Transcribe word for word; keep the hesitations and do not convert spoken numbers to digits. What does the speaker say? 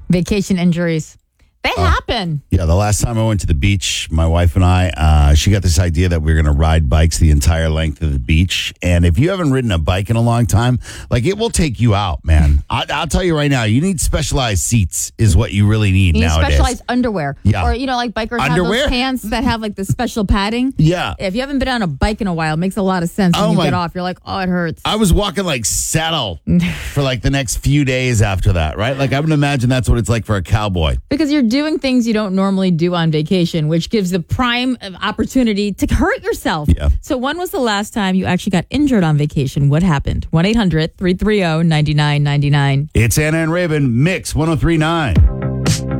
Vacation injuries. They uh, happen. Yeah, the last time I went to the beach, my wife and I, uh, she got this idea that we were going to ride bikes the entire length of the beach. And if you haven't ridden a bike in a long time, like it will take you out, man. I, I'll tell you right now, you need specialized seats is what you really need you need nowadays. Specialized underwear. Yeah. Or, you know, like bikers underwear? have those pants that have like the special padding. Yeah. If you haven't been on a bike in a while, it makes a lot of sense when oh you my, get off. You're like, oh, it hurts. I was walking like saddle for like the next few days after that, right? Like I would imagine that's what it's like for a cowboy. Because you're doing things you don't normally do on vacation, which gives the prime opportunity to hurt yourself. Yeah. So when was the last time you actually got injured on vacation? What happened? one eight hundred three three zero nine nine nine nine. It's Anna and Raven, Mix one oh three point nine.